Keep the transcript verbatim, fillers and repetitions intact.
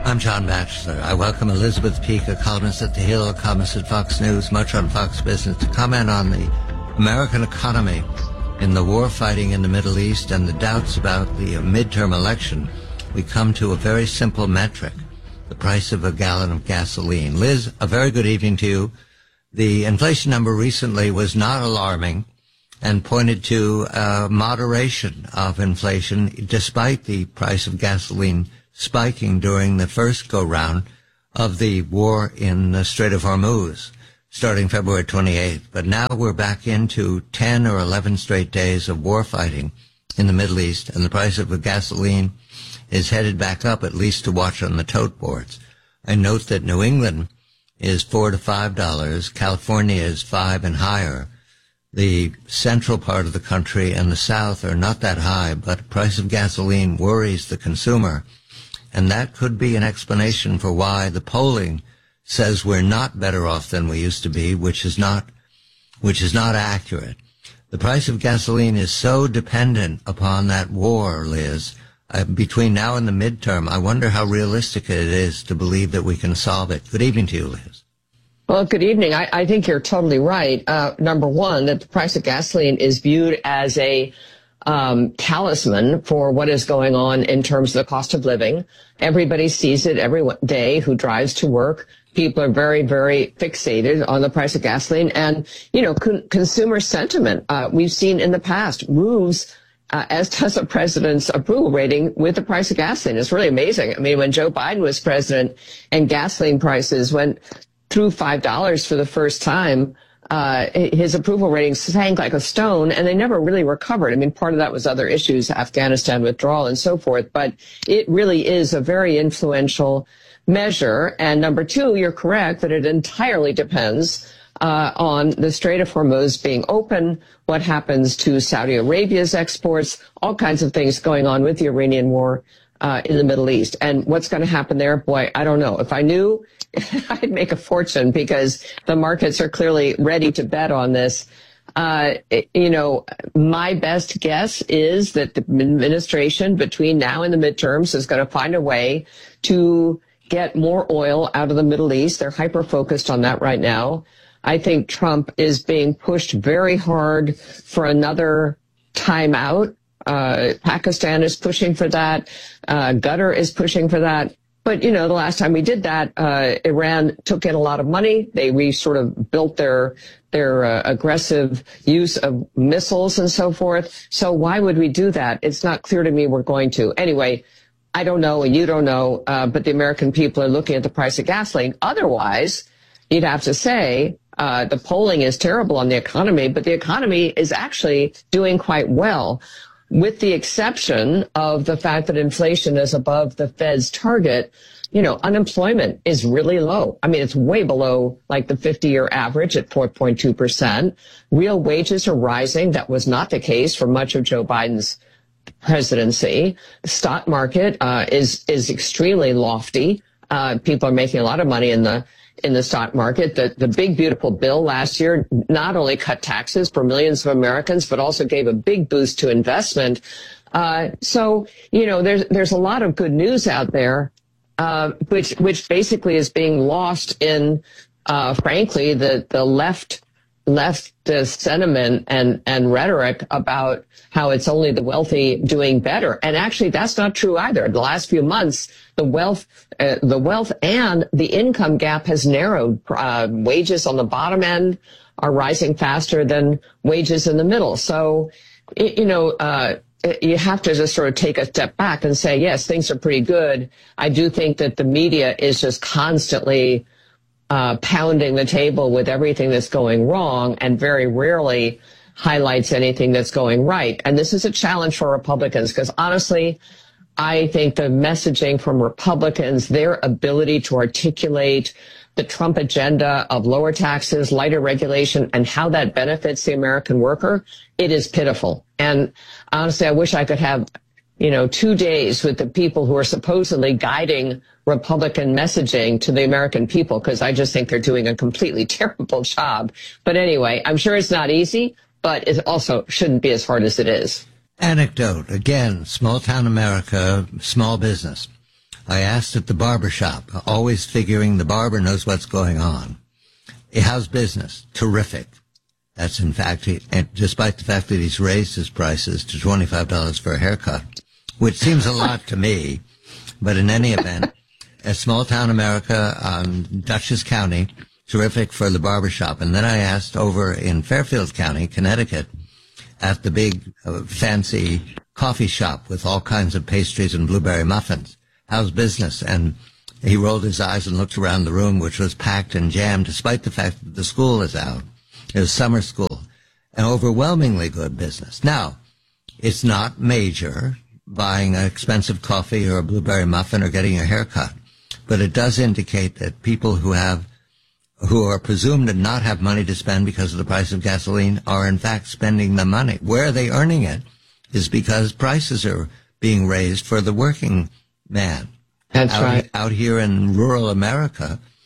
I'm John Batchelor. I welcome Elizabeth Peake, a columnist at The Hill, a columnist at Fox News, much on Fox Business, to comment on the American economy in the war fighting in the Middle East and the doubts about the midterm election. We come to a very simple metric, the price of a gallon of gasoline. Liz, a very good evening to you. The inflation number recently was not alarming and pointed to uh, moderation of inflation despite the price of gasoline spiking during the first go-round of the war in the Strait of Hormuz, starting February twenty-eighth. But now we're back into ten or eleven straight days of war fighting in the Middle East, and the price of the gasoline is headed back up, at least to watch on the tote boards. I note that New England is four to five dollars, California is five and higher. The central part of the country and the south are not that high, but the price of gasoline worries the consumer. And that could be an explanation for why the polling says we're not better off than we used to be, which is not, which is not accurate. The price of gasoline is so dependent upon that war, Liz. Uh, between now and the midterm, I wonder how realistic it is to believe that we can solve it. Good evening to you, Liz. Well, good evening. I, I think you're totally right. Uh, number one, that the price of gasoline is viewed as a Um, talisman for what is going on in terms of the cost of living. Everybody sees it every day who drives to work. People are very, very fixated on the price of gasoline. And, you know, con- consumer sentiment, uh, we've seen in the past moves, uh, as does the president's approval rating with the price of gasoline. It's really amazing. I mean, when Joe Biden was president and gasoline prices went through five dollars for the first time, Uh, his approval ratings sank like a stone, and they never really recovered. I mean, part of that was other issues, Afghanistan withdrawal and so forth, but it really is a very influential measure. And number two, you're correct that it entirely depends uh, on the Strait of Hormuz being open, what happens to Saudi Arabia's exports, all kinds of things going on with the Iranian war uh, in the Middle East. And what's going to happen there? Boy, I don't know. If I knew, I'd make a fortune, because the markets are clearly ready to bet on this. Uh, you know, my best guess is that the administration between now and the midterms is going to find a way to get more oil out of the Middle East. They're hyper-focused on that right now. I think Trump is being pushed very hard for another timeout. Uh, Pakistan is pushing for that. Uh, Qatar is pushing for that. But, you know, the last time we did that, uh, Iran took in a lot of money. They re sort of built their their uh, aggressive use of missiles and so forth. So why would we do that? It's not clear to me we're going to. Anyway, I don't know, and you don't know, uh, but the American people are looking at the price of gasoline. Otherwise, you'd have to say uh, the polling is terrible on the economy, but the economy is actually doing quite well, with the exception of the fact that inflation is above the Fed's target. You know, unemployment is really low. I mean, it's way below like the fifty-year average at four point two percent. Real wages are rising. That was not the case for much of Joe Biden's presidency. The stock market uh, is is extremely lofty. Uh, people are making a lot of money in the in the stock market. The, the big, beautiful bill last year not only cut taxes for millions of Americans, but also gave a big boost to investment. Uh, so, you know, there's, there's a lot of good news out there, uh, which, which basically is being lost in, uh, frankly, the, the left, leftist sentiment and, and rhetoric about how it's only the wealthy doing better. And actually, that's not true either. The last few months, the wealth, uh, the wealth and the income gap has narrowed. Uh, wages on the bottom end are rising faster than wages in the middle. So, you know, uh, you have to just sort of take a step back and say, yes, things are pretty good. I do think that the media is just constantly uh, pounding the table with everything that's going wrong and very rarely highlights anything that's going right. And this is a challenge for Republicans, because honestly, I think the messaging from Republicans, their ability to articulate the Trump agenda of lower taxes, lighter regulation, and how that benefits the American worker, it is pitiful. And honestly, I wish I could have, you know, two days with the people who are supposedly guiding Republican messaging to the American people, because I just think they're doing a completely terrible job. But anyway, I'm sure it's not easy, but it also shouldn't be as hard as it is. Anecdote, again, small town America, small business. I asked at the barber shop, always figuring the barber knows what's going on. How's business? Terrific. That's in fact, he, and despite the fact that he's raised his prices to twenty-five dollars for a haircut, which seems a lot to me, but in any event, a small town America, um, Dutchess County, terrific for the barber shop. And then I asked over in Fairfield County, Connecticut, at the big uh, fancy coffee shop with all kinds of pastries and blueberry muffins. How's business? And he rolled his eyes and looked around the room, which was packed and jammed, despite the fact that the school is out. It was summer school. An overwhelmingly good business. Now, it's not major, buying an expensive coffee or a blueberry muffin or getting a haircut, but it does indicate that people who have, who are presumed to not have money to spend because of the price of gasoline are in fact spending the money. Where are they earning it is because prices are being raised for the working man. That's out, right. Out here in rural America,